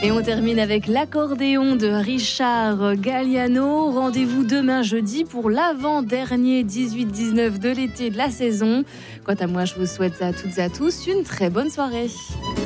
Et on termine avec l'accordéon de Richard Galliano. Rendez-vous demain jeudi pour l'avant-dernier 18-19 de l'été de la saison. Quant à moi, je vous souhaite à toutes et à tous une très bonne soirée.